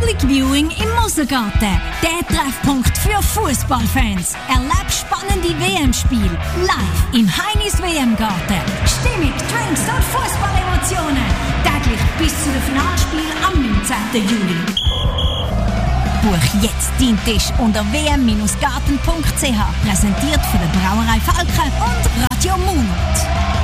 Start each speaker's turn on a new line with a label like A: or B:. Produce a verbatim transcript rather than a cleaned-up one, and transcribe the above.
A: Public Viewing im Mosergarten. Der Treffpunkt für Fußballfans. Erlebt spannende W M-Spiele live im Heinis W M-Garten. Stimmung, Drinks und Fußballemotionen. Täglich bis zu den Finalspielen am neunzehnten Juli. Buch jetzt deinen Tisch unter w m Bindestrich garten punkt c h. Präsentiert von der Brauerei Falke und Radio Munot.